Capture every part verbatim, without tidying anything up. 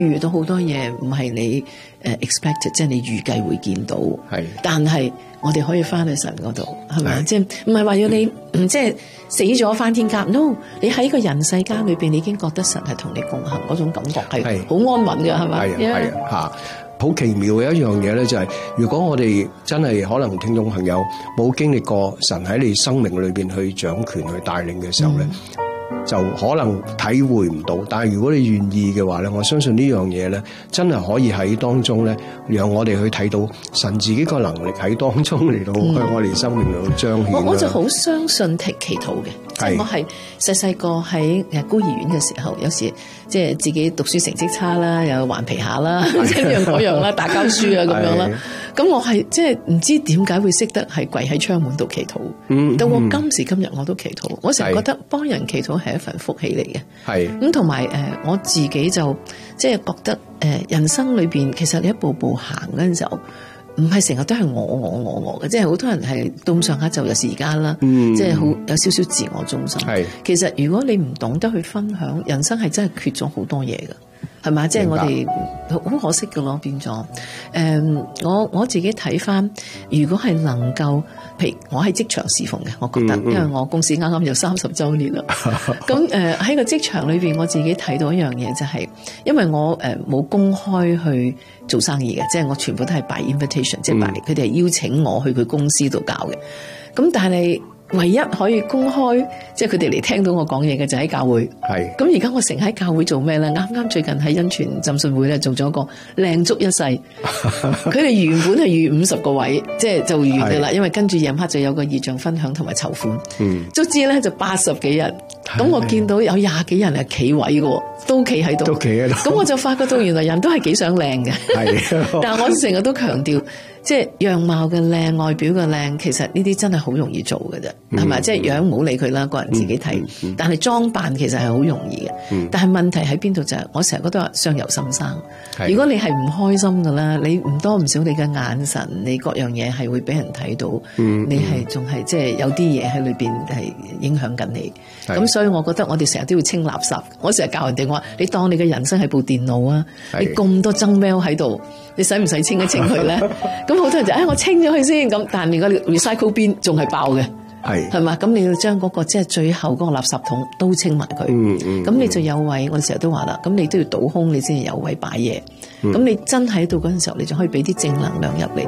遇到好多嘢唔係你誒 expected， 即係你預計會見到，係，但係我哋可以翻去神嗰度，係咪？即係唔係話要你唔即係死咗翻天家 ？No， 你喺個人世間裏邊，你已經覺得神係同你共行嗰種感覺係好安穩嘅，係咪？ 係啊，係啊，吓。好奇妙嘅一樣嘢咧，就係如果我哋真係可能聽眾朋友冇經歷過神喺你生命裏邊去掌權去帶領嘅時候咧，嗯、就可能體會唔到。但係如果你願意嘅話咧，我相信呢樣嘢咧，真係可以喺當中咧，讓我哋去睇到神自己個能力喺當中嚟到向我哋生命度彰顯。 我我就好相信祈祈禱嘅，即係我係細細個喺誒孤兒院嘅時候，有時即係自己讀書成績差啦，又頑皮下啦，即係樣嗰樣啦，打交書啊咁樣啦。咁我係即係唔知點解會識得係跪喺窗門度祈禱。嗯，到我今時今日我都祈禱，我成日覺得幫人祈禱係一份福氣嚟嘅。係咁同埋誒，我自己就即係覺得誒，人生裏邊其實你一步步行嗰陣時候，唔係成日都係我我我我嘅，即係好多人係到咁上下就有時間啦，嗯、即係好有少少自我中心。係其實如果你唔懂得去分享，人生係真係缺咗好多嘢㗎。係嘛？即係我哋好可惜㗎咯，變咗。誒、嗯，我我自己睇翻，如果係能夠，譬如我喺職場侍奉嘅，我覺得，嗯嗯、因為我公司啱啱有三十週年啦。咁誒喺個職場裏邊，我自己睇到一樣嘢就係、是，因為我誒冇、呃、公開去做生意嘅，即係我全部都係 by invitation，即係 by 佢哋係邀請我去佢公司度教嘅。咁但係，唯一可以公開，即係佢哋嚟聽到我講嘢嘅就喺教會。係。咁而家我成日喺教會做咩咧？啱啱最近喺恩泉浸信會咧做咗個靚足一世。佢哋原本係預五十個位，即係就完㗎啦。因為跟住夜晚就有個異象分享同埋籌款。嗯。卒之咧就八十幾人，咁我見到有廿幾人係企位嘅，都企喺度。都企喺度。咁我就發覺到原來人都係幾想靚嘅。係。但係我成日都強調。即係樣貌嘅靚，外表嘅靚，其實呢啲真係好容易做嘅啫，係咪、嗯？即係樣唔好理佢啦，個人自己睇。嗯嗯、但係裝扮其實係好容易嘅。嗯、但係問題喺邊度就係、是，我成日覺得話相由心生。的如果你係唔開心㗎啦，你唔多唔少你嘅眼神，你各樣嘢係會俾人睇到。嗯、你係仲係即係有啲嘢喺裏邊係影響緊你。咁的所以我覺得我哋成日都要清垃圾。我成日教人哋話，你當你嘅人生係部電腦啊，的你咁多增 mail 喺度，你使唔使清一清佢咧？咁好多人就誒、哎，我清咗佢先咁，但係如果你 recycle bin 仲係爆嘅，係係嘛？咁你要將嗰、那個即係最後嗰個垃圾桶都清埋佢。嗯嗯。咁你就有位，我哋成日都話啦，咁你都要倒空，你先至有位擺嘢。咁、嗯、你真喺度嗰陣時候，你就可以俾啲正能量入嚟。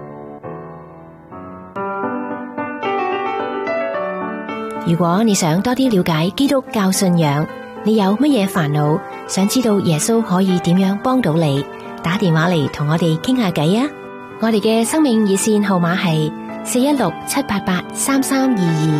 如果你想多啲了解基督教信仰，你有乜嘢煩惱，想知道耶穌可以點樣幫到你，打電話嚟同我哋傾下偈啊！我哋嘅生命熱線號碼係四一六七八八三三二二。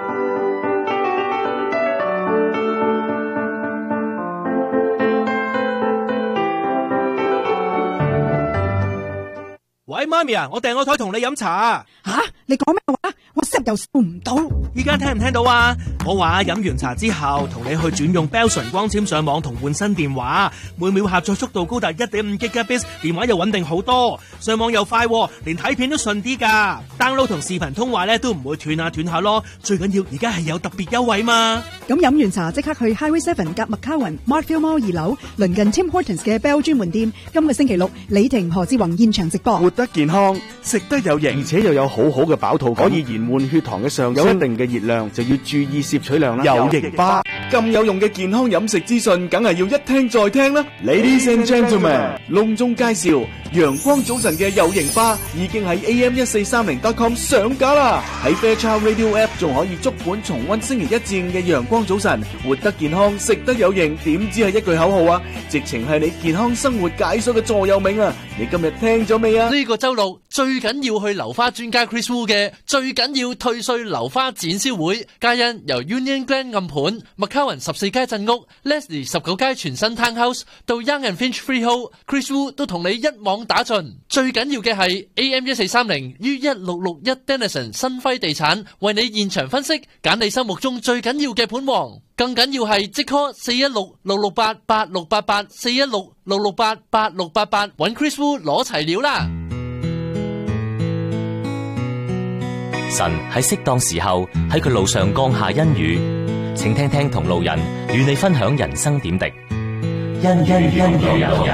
喂，媽咪啊，我訂個台同你飲茶啊！ 吓，你講咩話？我收又收唔到。 依家聽唔聽到啊？我話飲完茶之後，同你去轉用 Belson 光纖上網同換新電話，每秒下載速度高達 一點五 Gigabits， 電話又穩定好多，上網又快，連睇片都順啲噶。download 同視頻通話咧都唔會斷下斷下咯。最緊要而家係有特別優惠嘛。 咁飲完茶即刻去 Highway Seven 夾 McCowan Markfield Mall 二樓，鄰近 Tim Hortons 嘅 Bell 專門店。今個星期六，李婷何志宏現場直播。 活得健康，食得有型，而且又有好好嘅飽肚感，可以延緩血糖嘅上升。有一定嘅熱量就要注意攝取量啦。有型吧，咁有用嘅健康飲食資訊，梗係要一聽再聽啦。Ladies and gentlemen， 隆重介紹陽光早晨嘅有型吧已經喺 A M 一四三零 dot com 上架啦。喺 Fairchild Radio App 仲可以足本重溫星期一至五嘅陽光早晨，活得健康，食得有型，點知係一句口號啊？直情係你健康生活解鎖嘅座右銘啊！你今日聽咗未啊？ 呢個周六最緊要去流花專家 Chris Wu 嘅最緊要退稅流花展銷會，皆因由 Union Glen 暗盤、McCowan 十四街鎮屋、Leslie 十九街全新 Townhouse 到 Young and Finch Freehold，Chris Wu 都同你一網打盡。最緊要嘅係 A M 一四三零於一六六一 Denison 新輝地產為你現場分析，揀你心目中最緊要嘅盤王。更緊要係即 call 四一六六六八八六八八 四一六六六八八六八八揾 Chris Wu 攞齊料啦。 神喺適當時候喺佢路上降下恩雨，請聽聽同路人與你分享人生點滴。 因因因有有。